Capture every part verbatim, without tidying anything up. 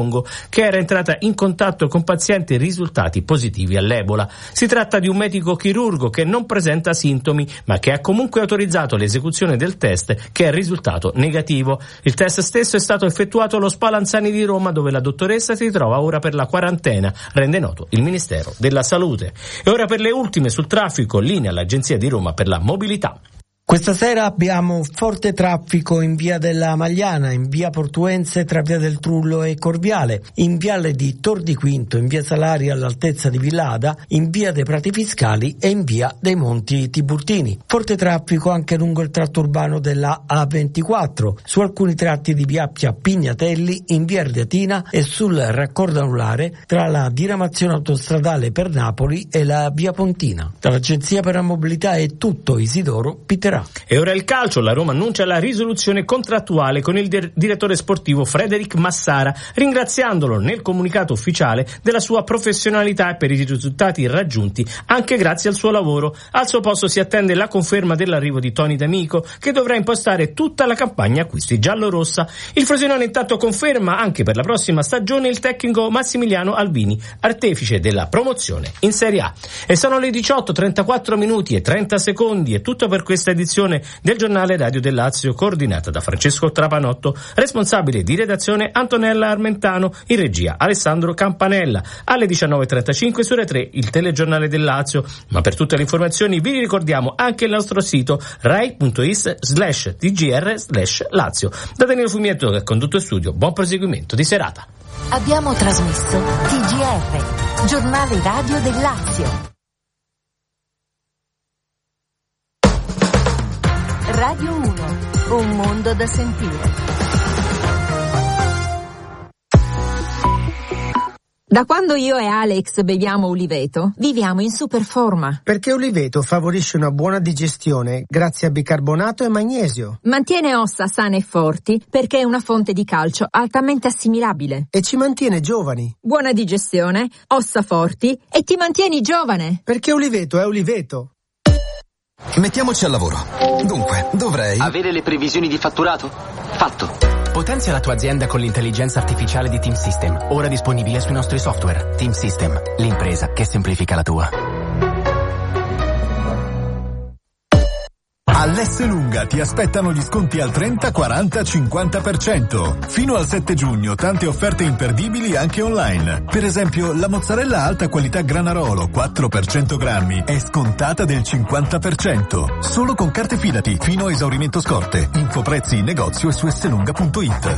che era entrata in contatto con pazienti risultati positivi all'Ebola. Si tratta di un medico chirurgo che non presenta sintomi, ma che ha comunque autorizzato l'esecuzione del test, che è risultato negativo. Il test stesso è stato effettuato allo Spallanzani di Roma, dove la dottoressa si trova ora per la quarantena, rende noto il Ministero della Salute. E ora per le ultime sul traffico, linea all'Agenzia di Roma per la mobilità. Questa sera abbiamo forte traffico in via della Magliana, in via Portuense tra via del Trullo e Corviale, in viale di Tor di Quinto, in via Salari all'altezza di Villada, in via dei Prati Fiscali e in via dei Monti Tiburtini. Forte traffico anche lungo il tratto urbano della A ventiquattro, su alcuni tratti di via Appia Pignatelli, in via Ardeatina e sul raccordo anulare tra la diramazione autostradale per Napoli e la via Pontina. Dall'Agenzia per la Mobilità è tutto. Isidoro Pitterà. E ora il calcio. La Roma annuncia la risoluzione contrattuale con il dir- direttore sportivo Frederic Massara, ringraziandolo nel comunicato ufficiale della sua professionalità e per i risultati raggiunti anche grazie al suo lavoro. Al suo posto si attende la conferma dell'arrivo di Tony D'Amico, che dovrà impostare tutta la campagna acquisti giallorossa. Il Frosinone intanto conferma anche per la prossima stagione il tecnico Massimiliano Albini, artefice della promozione in Serie A. E sono le diciotto, trentaquattro minuti e trenta secondi. È tutto per questa edizione del giornale Radio del Lazio, coordinata da Francesco Trapanotto, responsabile di redazione Antonella Armentano, in regia Alessandro Campanella. Alle diciannove e trentacinque su Rai tre il telegiornale del Lazio, ma per tutte le informazioni vi ricordiamo anche il nostro sito rai.it slash tgr slash Lazio. Da Danilo Fumietto che ha condotto il studio, buon proseguimento di serata. Abbiamo trasmesso T G R, giornale radio del Lazio. Radio uno, un mondo da sentire. Da quando io e Alex beviamo Uliveto, viviamo in super forma. Perché Uliveto favorisce una buona digestione grazie a bicarbonato e magnesio. Mantiene ossa sane e forti perché è una fonte di calcio altamente assimilabile. E ci mantiene giovani. Buona digestione, ossa forti e ti mantieni giovane. Perché Uliveto è Uliveto. Mettiamoci al lavoro. Dunque, dovrei... Avere le previsioni di fatturato? Fatto. Potenzia la tua azienda con l'intelligenza artificiale di Team System, ora disponibile sui nostri software. Team System, l'impresa che semplifica la tua. All'Esselunga ti aspettano gli sconti al trenta, quaranta, cinquanta per cento. Fino al sette giugno tante offerte imperdibili anche online. Per esempio la mozzarella alta qualità Granarolo quattro per cento grammi è scontata del cinquanta per cento. Solo con carte Fidati fino a esaurimento scorte. Infoprezzi in negozio e su esselunga punto it.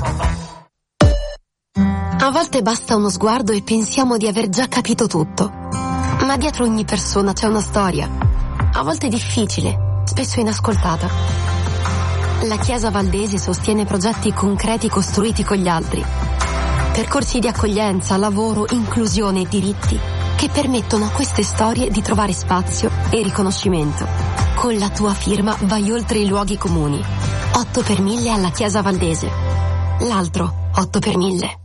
A volte basta uno sguardo e pensiamo di aver già capito tutto. Ma dietro ogni persona c'è una storia. A volte difficile, spesso inascoltata. La Chiesa Valdese sostiene progetti concreti costruiti con gli altri. Percorsi di accoglienza, lavoro, inclusione e diritti che permettono a queste storie di trovare spazio e riconoscimento. Con la tua firma vai oltre i luoghi comuni. otto per mille alla Chiesa Valdese. L'altro otto per mille.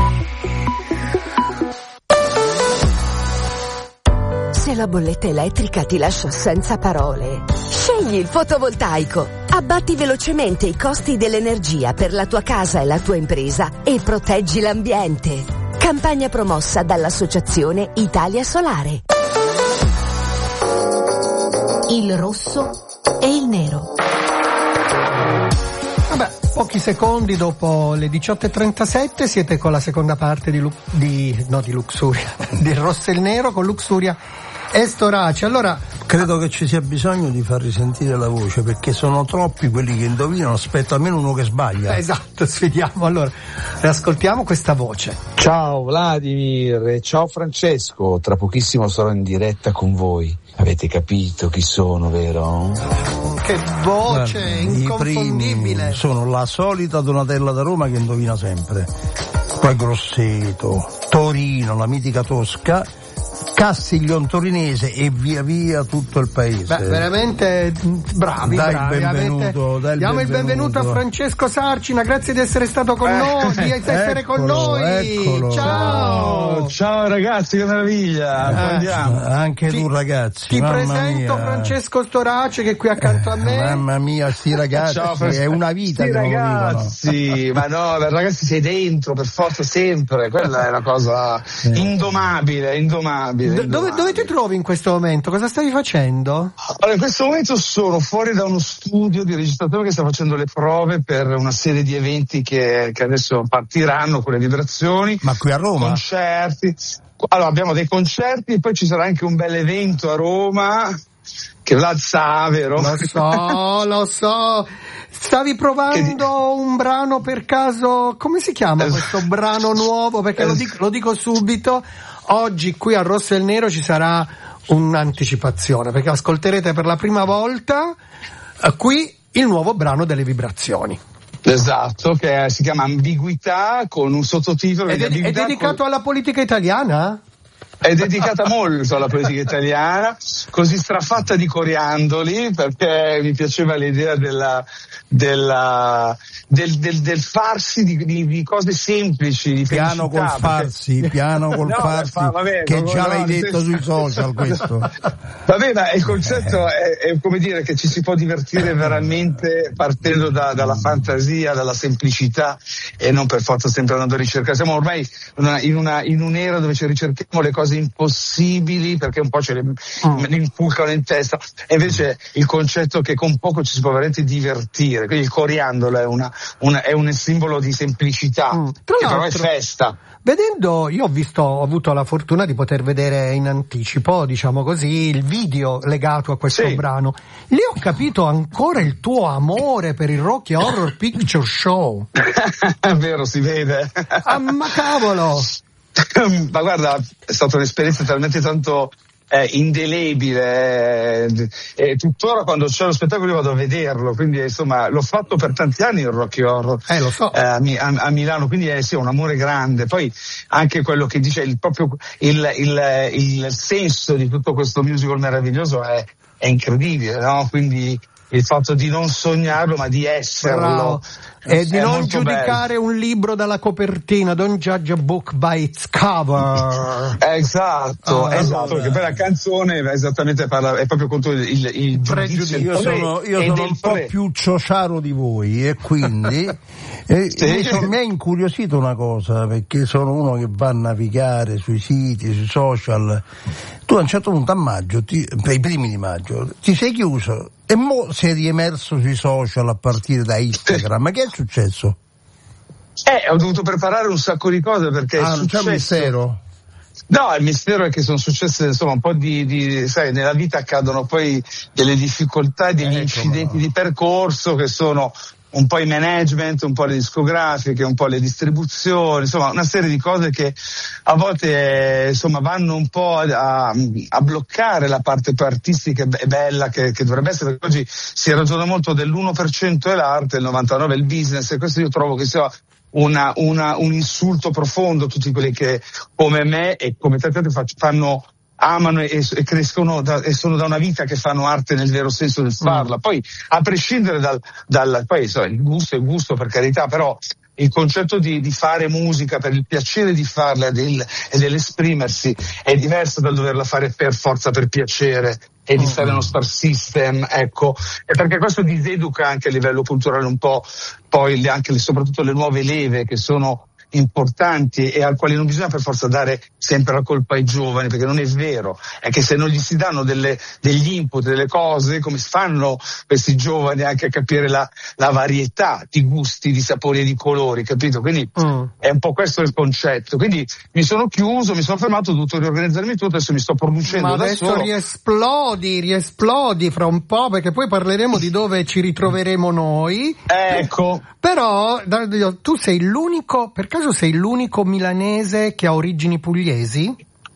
Se la bolletta elettrica ti lascia senza parole, scegli il fotovoltaico. Abbatti velocemente i costi dell'energia per la tua casa e la tua impresa e proteggi l'ambiente. Campagna promossa dall'Associazione Italia Solare. Il rosso e il nero. Vabbè, pochi secondi dopo le diciotto e trentasette siete con la seconda parte di, Lu- di no di Luxuria, di Rosso e il Nero con Luxuria e Storace. Allora, credo che ci sia bisogno di far risentire la voce, perché sono troppi quelli che indovinano, aspetta almeno uno che sbaglia. Esatto, sfidiamo. Allora, riascoltiamo questa voce. Ciao Vladimir e ciao Francesco, tra pochissimo sarò in diretta con voi. Avete capito chi sono, vero? Che voce. Guarda, inconfondibile. I sono la solita Donatella da Roma che indovina sempre. Poi Grosseto, Torino, la mitica Tosca, Castiglion Torinese e via via tutto il paese. Beh, veramente bravi, dai bravi. Il benvenuto, Avete... dai il Diamo benvenuto. il benvenuto a Francesco Sarcina, grazie di essere stato con eh, noi, di essere eccolo, con noi. Eccolo. Ciao. Ciao ragazzi, che meraviglia. Eh, Andiamo. Anche ti, tu ragazzi. Ti mamma presento mia. Francesco Storace che è qui accanto a me. Mamma mia, sti ragazzi, Ciao, è una vita sti che ragazzi, ma no, ragazzi sei dentro per forza sempre, quella è una cosa sì. indomabile, indomabile. D- indomabile. Dove, dove ti trovi in questo momento? Cosa stavi facendo? Allora, in questo momento sono fuori da uno studio di registrazione che sta facendo le prove per una serie di eventi che, che adesso partiranno con le vibrazioni. Ma qui a Roma? Concerti. Allora, abbiamo dei concerti e poi ci sarà anche un bel evento a Roma che Vlad sa, vero? Lo so, lo so. Stavi provando un brano per caso, come si chiama questo brano nuovo? Perché lo dico, lo dico subito, oggi qui a Rosso e il Nero ci sarà un'anticipazione, perché ascolterete per la prima volta eh, qui il nuovo brano delle vibrazioni. Esatto, che si chiama Ambiguità, con un sottotitolo. È, de- è dedicato con... alla politica italiana? È dedicata molto alla politica italiana, così strafatta di coriandoli, perché mi piaceva l'idea della, della, del, del, del farsi di, di, di cose semplici, di piano col perché... farsi, piano col no, farsi, fa, vabbè, che no, già no, l'hai no, detto senso... sui social questo. Vabbè, ma il concetto è, è come dire che ci si può divertire veramente partendo da, dalla fantasia, dalla semplicità e non per forza sempre andando a ricercare. Siamo ormai una, in, una, in un'era dove ci ricerchiamo le cose impossibili perché un po' ce le, mm. le inculcano in testa, e invece il concetto che con poco ci si può veramente divertire, quindi il coriandolo è, una, una, è un simbolo di semplicità, mm. che però è festa. Vedendo, io ho visto, ho avuto la fortuna di poter vedere in anticipo, diciamo così, il video legato a questo sì. brano. Lì ho capito ancora il tuo amore per il Rocky Horror Picture Show. È vero, si vede. Ah, ma cavolo! Ma guarda, è stata un'esperienza talmente tanto eh, indelebile eh, e tuttora quando c'è lo spettacolo io vado a vederlo, quindi insomma l'ho fatto per tanti anni il Rocky Horror eh, lo so. eh, a, a, a Milano, quindi è sì, un amore grande. Poi anche quello che dice il proprio il, il, il senso di tutto questo musical meraviglioso è, è incredibile, no? Quindi il fatto di non sognarlo ma di esserlo. Bravo. E di non giudicare bello. Un libro dalla copertina, don't judge a book by its cover. Esatto, oh, esatto, perché poi la canzone esattamente parla, è proprio contro il, il, il pregiudizio. Io sono, io sono un po' più ciociaro di voi e quindi e, sì. mi, sono, mi ha incuriosito una cosa, perché sono uno che va a navigare sui siti, sui social. Tu a un certo punto a maggio, ti, per i primi di maggio, ti sei chiuso e mo sei riemerso sui social a partire da Instagram. Ma che è successo? Eh, ho dovuto preparare un sacco di cose perché ah, è non successo... c'è un mistero? No, il mistero è che sono successe insomma un po' di, di sai, nella vita accadono poi delle difficoltà e degli eh, incidenti no. di percorso che sono un po' i management, un po' le discografiche, un po' le distribuzioni, insomma una serie di cose che a volte eh, insomma vanno un po' a, a bloccare la parte più artistica e bella che, che dovrebbe essere, perché oggi si ragiona molto dell'uno per cento è l'arte, il novantanove per cento è il business, e questo io trovo che sia una, una, un insulto profondo a tutti quelli che come me e come tanti altri fanno amano e, e crescono da, e sono da una vita che fanno arte nel vero senso del farla. Mm. Poi a prescindere dal, dal poi so, il gusto è il gusto, per carità, però il concetto di, di fare musica per il piacere di farla e, del, e dell'esprimersi è diverso dal doverla fare per forza per piacere e di stare nello star system, ecco, e perché questo diseduca anche a livello culturale un po' poi le, anche le, soprattutto le nuove leve che sono importanti e al quale non bisogna per forza dare sempre la colpa ai giovani, perché non è vero, è che se non gli si danno delle, degli input, delle cose, come fanno questi giovani anche a capire la, la varietà di gusti, di sapori e di colori, capito? Quindi mm. è un po' questo il concetto. Quindi mi sono chiuso, mi sono fermato, ho dovuto riorganizzarmi tutto, adesso mi sto producendo Ma da adesso solo. riesplodi, riesplodi fra un po', perché poi parleremo di dove ci ritroveremo noi. Ecco. Però tu sei l'unico, per caso sei l'unico milanese che ha origini pugliesi?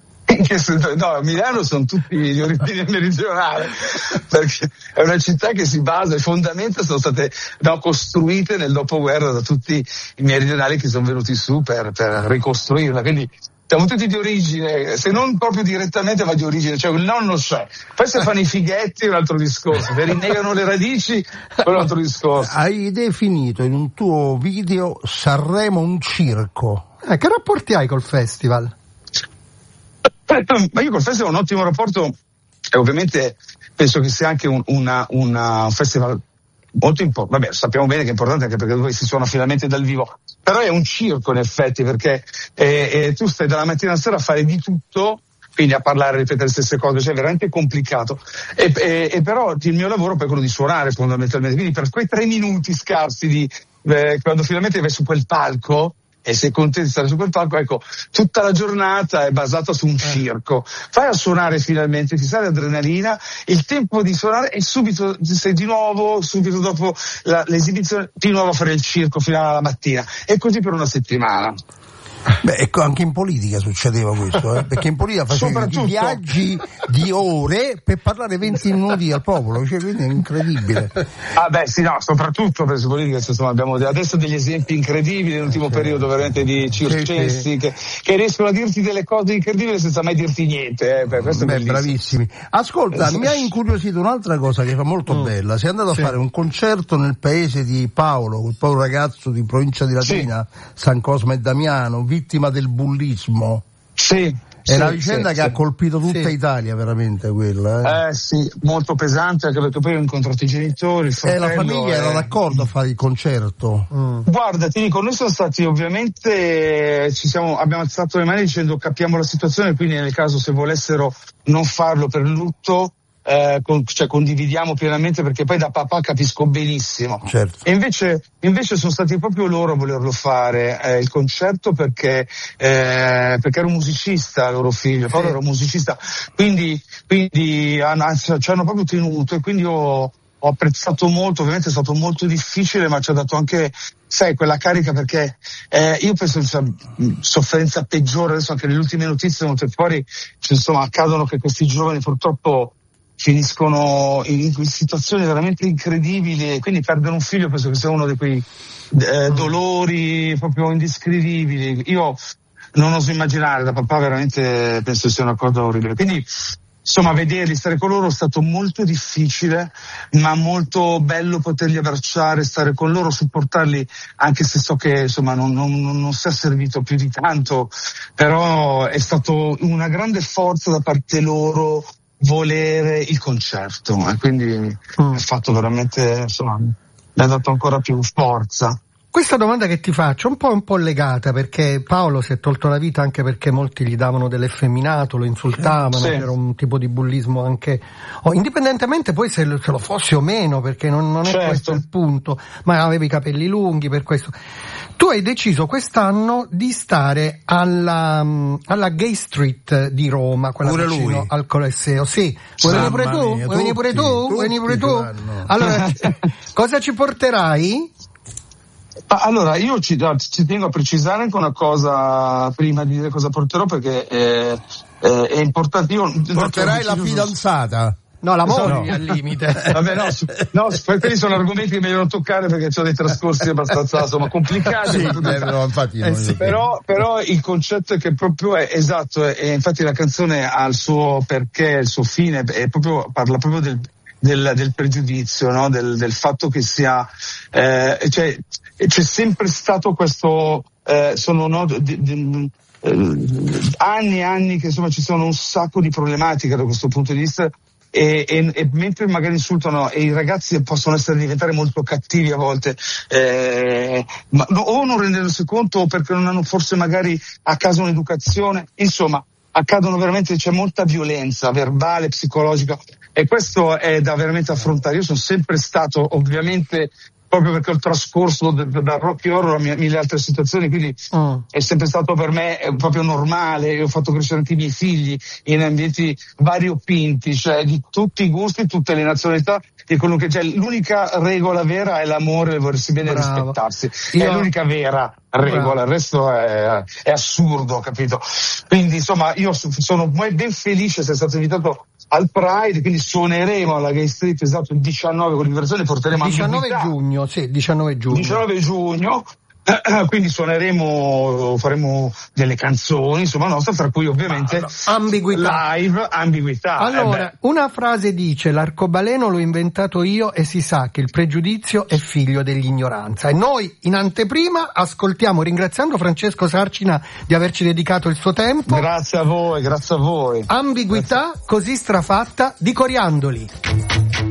No, a Milano sono tutti di origine meridionale, perché è una città che si basa, le fondamenta sono state no, costruite nel dopoguerra da tutti i meridionali che sono venuti su per, per ricostruirla, quindi siamo tutti di origine, se non proprio direttamente ma di origine, cioè il nonno c'è. Poi se fanno i fighetti è un altro discorso, se rinnegano le radici è un altro discorso. Hai definito in un tuo video Sanremo un circo. Eh, che rapporti hai col festival? Ma io col festival ho un ottimo rapporto e ovviamente penso che sia anche un, una, una, un festival molto importante. Vabbè, sappiamo bene che è importante anche perché poi si suona finalmente dal vivo, però è un circo in effetti, perché eh, eh, tu stai dalla mattina alla sera a fare di tutto, quindi a parlare, a ripetere le stesse cose, cioè è veramente complicato. E, e, e però il mio lavoro poi è quello di suonare fondamentalmente, quindi per quei tre minuti scarsi di eh, quando finalmente vai su quel palco e sei contento di stare su quel palco, ecco, tutta la giornata è basata su un circo. Fai a suonare finalmente, ti sale adrenalina, il tempo di suonare e subito sei di nuovo, subito dopo la, l'esibizione, di nuovo a fare il circo fino alla mattina. E così per una settimana. Beh, ecco, anche in politica succedeva questo, eh? Perché in politica facevi viaggi di ore per parlare venti minuti al popolo, cioè, quindi è incredibile. Ah beh sì, no, soprattutto per le politiche, insomma, abbiamo adesso degli esempi incredibili nell'ultimo periodo veramente di circensi sì, sì. Che, che riescono a dirti delle cose incredibili senza mai dirti niente, eh? Beh, questo è beh, bravissimi. Ascolta, mi ha incuriosito un'altra cosa che fa molto mm. bella, sei andato sì. a fare un concerto nel paese di Paolo, quel povero ragazzo di provincia di Latina, sì. San Cosme e Damiano, vittima del bullismo. Sì. È sì, una vicenda sì, che sì. ha colpito tutta sì. Italia, veramente quella. Eh? eh sì, molto pesante, anche perché poi ho incontrato i genitori, il fratello. E la famiglia eh... era d'accordo a fare il concerto? Mm. Guarda, ti dico, noi siamo stati ovviamente, ci siamo, abbiamo alzato le mani dicendo capiamo la situazione, quindi nel caso se volessero non farlo per lutto, Eh, con, cioè condividiamo pienamente, perché poi da papà capisco benissimo. Certo. E invece, invece sono stati proprio loro a volerlo fare eh, il concerto, perché eh, perché era un musicista loro figlio, Paolo sì. era un musicista, quindi, quindi hanno, ci hanno proprio tenuto, e quindi io ho apprezzato molto. Ovviamente è stato molto difficile, ma ci ha dato anche, sai, quella carica, perché eh, io penso che sia sofferenza peggiore. Adesso anche nelle ultime notizie venute fuori, cioè, insomma, accadono che questi giovani purtroppo finiscono in, in situazioni veramente incredibili, e quindi perdere un figlio penso che sia uno di quei eh, dolori proprio indescrivibili. Io non oso immaginare, da papà veramente penso sia una cosa orribile. Quindi insomma, vederli, stare con loro è stato molto difficile, ma molto bello poterli abbracciare, stare con loro, supportarli, anche se so che insomma non, non, non si è servito più di tanto, però è stato una grande forza da parte loro volere il concerto, e quindi mm. è fatto veramente, insomma, mi ha dato ancora più forza. Questa domanda che ti faccio un po' un po' legata, perché Paolo si è tolto la vita anche perché molti gli davano dell'effeminato, lo insultavano, sì. Era un tipo di bullismo anche, oh, indipendentemente poi se lo, se lo fosse o meno, perché non, non certo. è questo il punto, ma avevi i capelli lunghi, per questo. Tu hai deciso quest'anno di stare alla, alla Gay Street di Roma, quella pure vicino lui. al Colosseo. Sì, vuoi venire pure tu? Mia, Vuoi venire pure tu? tutti, Vuoi venire pure tu? Giovanno. Allora, cosa ci porterai? Ah, allora, io ci, ci tengo a precisare anche una cosa prima di dire cosa porterò, perché è, è, è importante. Io porterai la fidanzata? No, la moglie no. al limite. Vabbè, no, su, no, quelli sono argomenti che meglio non toccare, perché ho dei trascorsi abbastanza, insomma, complicati. Sì, eh, no, infatti, eh, sì. però, però il concetto è che proprio è esatto, e infatti la canzone ha il suo perché, il suo fine, è proprio, parla proprio del, del, del pregiudizio, no? Del, del fatto che sia, eh, cioè, c'è sempre stato questo, eh, sono no, di, di, eh, anni e anni che insomma ci sono un sacco di problematiche da questo punto di vista. E, e, e mentre magari insultano, e i ragazzi possono essere diventare molto cattivi a volte, eh, ma, o non rendersi conto, o perché non hanno forse magari a casa un'educazione, insomma accadono veramente, c'è molta violenza verbale, psicologica, e questo è da veramente affrontare. Io sono sempre stato, ovviamente, proprio perché ho trascorso da Rocky Horror a mille altre situazioni, quindi mm. è sempre stato per me proprio normale. Io ho fatto crescere anche i miei figli in ambienti variopinti, cioè di tutti i gusti, tutte le nazionalità, di quello che c'è. L'unica regola vera è l'amore, il volersi bene e rispettarsi. Io... è l'unica vera regola. Bravo. Il resto è, è assurdo, capito? Quindi insomma io sono ben felice di essere stato invitato al Pride, quindi suoneremo alla Gay Street, esatto, il diciannove con l'inversione, porteremo diciannove ambiguità. giugno, sì, diciannove giugno. diciannove giugno, quindi suoneremo, faremo delle canzoni, insomma nostra, tra cui ovviamente ambiguità. Live, ambiguità. Allora, eh una frase dice: l'arcobaleno l'ho inventato io e si sa che il pregiudizio è figlio dell'ignoranza. E noi in anteprima ascoltiamo, ringraziando Francesco Sarcina di averci dedicato il suo tempo. Grazie a voi, grazie a voi. Ambiguità, grazie. Così strafatta, di Coriandoli.